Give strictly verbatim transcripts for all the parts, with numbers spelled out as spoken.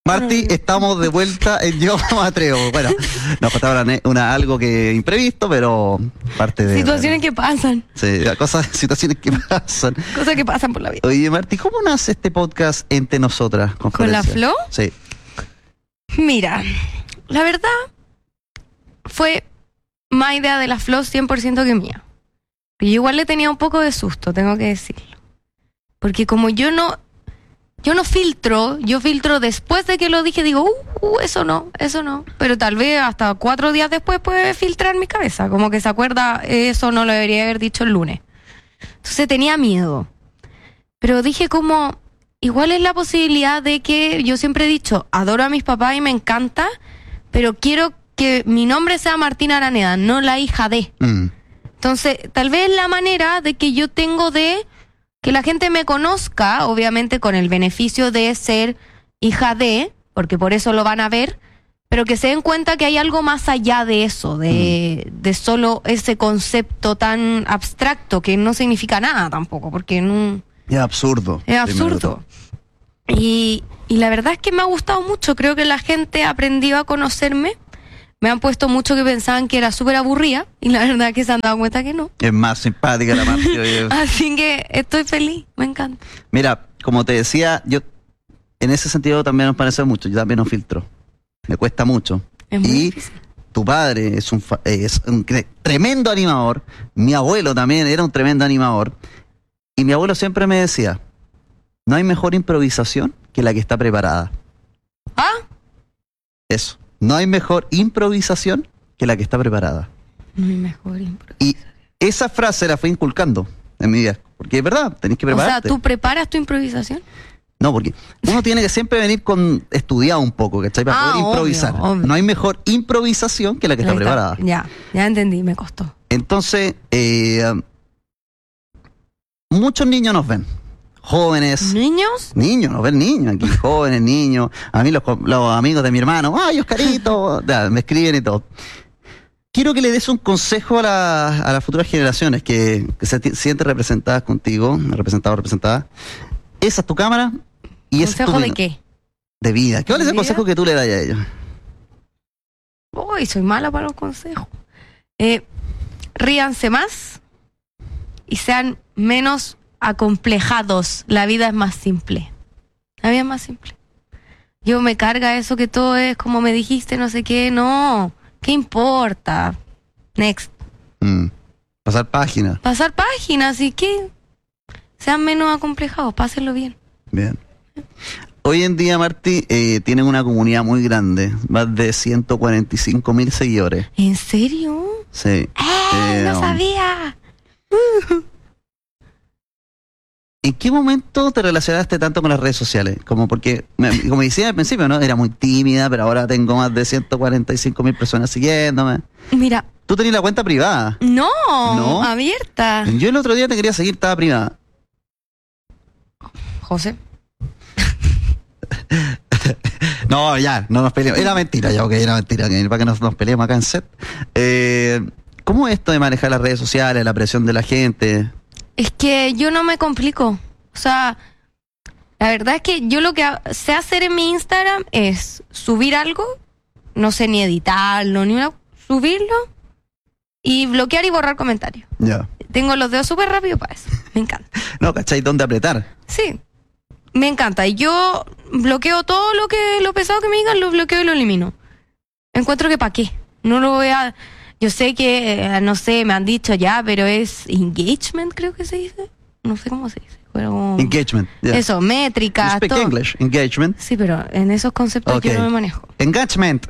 Marti, estamos de vuelta en Yo Me Atrevo. Bueno, nos faltaba una, una, algo que imprevisto, pero parte de... Situaciones que pasan. Sí, cosas, situaciones que pasan. Cosas que pasan por la vida. Oye, Marti, ¿cómo nace este podcast entre nosotras? ¿Con, ¿Con la Flo? Sí. Mira, la verdad fue más idea de la Flo cien por ciento que mía. Yo igual le tenía un poco de susto, tengo que decirlo. Porque como yo no... Yo no filtro, yo filtro después de que lo dije, digo, uh, uh, eso no, eso no. Pero tal vez hasta cuatro días después puede filtrar mi cabeza, como que se acuerda, eso no lo debería haber dicho el lunes. Entonces tenía miedo. Pero dije como, igual es la posibilidad de que, yo siempre he dicho, adoro a mis papás y me encanta, pero quiero que mi nombre sea Martina Araneda, no la hija de. Mm. Entonces, tal vez la manera de que yo tengo de... que la gente me conozca, obviamente con el beneficio de ser hija de, porque por eso lo van a ver, pero que se den cuenta que hay algo más allá de eso, de, mm. de solo ese concepto tan abstracto que no significa nada tampoco, porque no... Es absurdo. Es absurdo. Y, y la verdad es que me ha gustado mucho, creo que la gente aprendió a conocerme. Me han puesto mucho que pensaban que era súper aburrida y la verdad es que se han dado cuenta que no. Es más simpática la Marti. Así que estoy feliz, me encanta. Mira, como te decía, yo en ese sentido también nos parece mucho. Yo también no filtro. Me cuesta mucho. Es muy y difícil. Tu padre es un, es un tremendo animador. Mi abuelo también era un tremendo animador. Y mi abuelo siempre me decía, no hay mejor improvisación que la que está preparada. ¿Ah? Eso. No hay mejor improvisación que la que está preparada. No hay mejor improvisación. Y esa frase la fui inculcando en mi vida. Porque es verdad, tenés que prepararte. O sea, ¿tú preparas tu improvisación? No, porque uno tiene que siempre venir con estudiado un poco, ¿cachai? Para ah, poder improvisar. Obvio, obvio. No hay mejor improvisación que la que está, está preparada. Ya, ya entendí, me costó. Entonces, eh, muchos niños nos ven. Jóvenes. ¿Niños? Niños, nos ven niños aquí, jóvenes, niños. A mí los, los amigos de mi hermano, ¡ay, Oscarito! Ya, me escriben y todo. Quiero que le des un consejo a, la, a las futuras generaciones que, que se sienten representadas contigo, representados o representadas. Esa es tu cámara y ese es tu ¿Consejo de qué? De vida. ¿Qué es el consejo que tú le das a ellos? Uy, soy mala para los consejos. Eh, ríanse más y sean menos acomplejados. La vida es más simple. La vida es más simple. Yo me carga eso que todo es como me dijiste, no sé qué. No, ¿qué importa? Next. Mm. Pasar páginas. Pasar páginas y que sean menos acomplejados, pásenlo bien. Bien. Hoy en día, Marti, eh, tienen una comunidad muy grande, más de ciento cuarenta y cinco mil seguidores. ¿En serio? Sí. ¡Eh! Eh, ¡No um, sabía! Uh. ¿En qué momento te relacionaste tanto con las redes sociales? Como porque, como decía al principio, ¿no? Era muy tímida, pero ahora tengo más de ciento cuarenta y cinco mil personas siguiéndome. Mira. ¿Tú tenías la cuenta privada? No, no, abierta. Yo el otro día te quería seguir, estaba privada. José. No, ya, no nos peleemos. Era mentira, ya, ok, era mentira. Okay, para que nos, nos peleemos acá en set. Eh, ¿Cómo es esto de manejar las redes sociales, la presión de la gente? Es que yo no me complico. O sea, la verdad es que yo lo que sé hacer en mi Instagram es subir algo, no sé ni editarlo, ni una, subirlo y bloquear y borrar comentarios. Ya. Yeah. Tengo los dedos súper rápido para eso. Me encanta. No, ¿cachai? ¿Dónde apretar? Sí. Me encanta. Y yo bloqueo todo lo que lo pesado que me digan, lo bloqueo y lo elimino. Encuentro que para qué. No lo voy a... Yo sé que, eh, no sé, me han dicho ya, pero es engagement, creo que se dice. No sé cómo se dice. Pero... Engagement. Yeah. Eso, métricas. You speak todo. English. Engagement. Sí, pero en esos conceptos okay. Yo no me manejo. Engagement.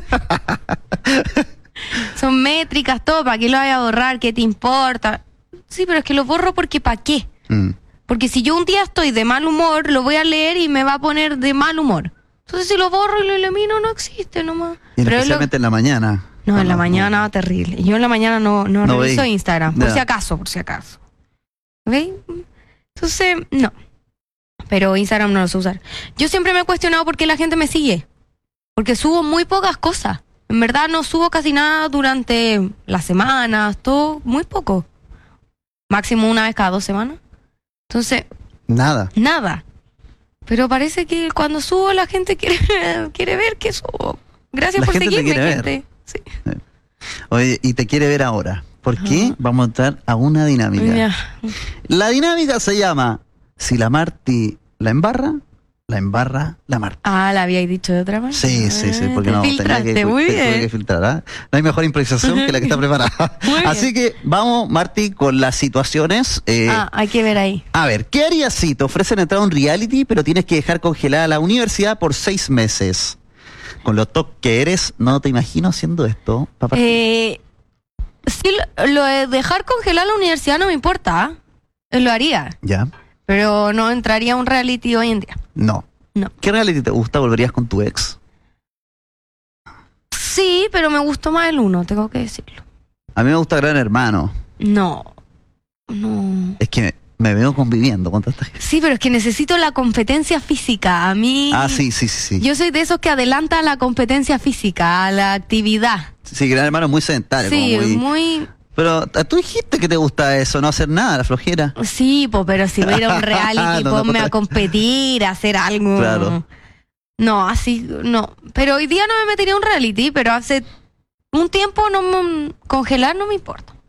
Son métricas, todo. ¿Para qué lo vaya a borrar? ¿Qué te importa? Sí, pero es que lo borro porque ¿para qué? Mm. Porque si yo un día estoy de mal humor, lo voy a leer y me va a poner de mal humor. Entonces si lo borro y lo elimino, no existe nomás. Y pero especialmente lo... en la mañana. No, en la mañana, no. Terrible. Yo en la mañana no, no, no reviso veis. Instagram, por yeah. si acaso, por si acaso. ¿Veis? Entonces, no. Pero Instagram no lo sé usar. Yo siempre me he cuestionado por qué la gente me sigue. Porque subo muy pocas cosas. En verdad no subo casi nada durante las semanas, todo, muy poco. Máximo una vez cada dos semanas. Entonces... Nada. Nada. Pero parece que cuando subo la gente quiere, quiere ver que subo. Gracias La por gente te seguirme, quiere ver. gente. Sí. Oye, y te quiere ver ahora. ¿Por qué? Ajá. Vamos a entrar a una dinámica. Ya. La dinámica se llama: si la Marti la embarra, la embarra la Marti. Ah, la habíais dicho de otra manera. Sí, sí, sí, porque Te no, tenía filtraste, que, muy tuve que bien. filtrar, ¿ah? No hay mejor improvisación que la que está preparada. Muy bien. Así que vamos, Marti, con las situaciones. Eh, Ah, hay que ver ahí. A ver, ¿qué harías si te ofrecen entrar a un reality, pero tienes que dejar congelada la universidad por seis meses? Con lo top que eres, no te imagino haciendo esto. pa' partir. Eh, sí, lo, lo de dejar congelar la universidad no me importa. ¿eh? Lo haría. ¿Ya? Pero no entraría a un reality hoy en día. No. No. ¿Qué reality te gusta? ¿Volverías con tu ex? Sí, pero me gustó más el uno, tengo que decirlo. A mí me gusta Gran Hermano. No. No. Es que me, me veo conviviendo con tanta gente. Sí, pero es que necesito la competencia física. A mí. Ah, sí, sí, sí. Sí, Yo soy de esos que adelanta a la competencia física, a la actividad. sí, Gran Hermano es muy sedentario. Sí, como muy... muy. Pero tú dijiste que te gusta eso, no hacer nada, la flojera. Sí, po, pero si voy a ir a un reality, No, no, ponme no. a competir, a hacer algo. Claro. No, así, no. Pero hoy día no me metería a un reality, pero hace un tiempo no me- congelar no me importa.